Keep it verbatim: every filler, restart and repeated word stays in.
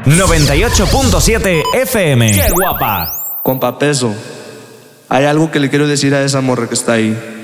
noventa y ocho punto siete F M. ¡Qué guapa! Compa Peso, hay algo que le quiero decir a esa morra que está ahí.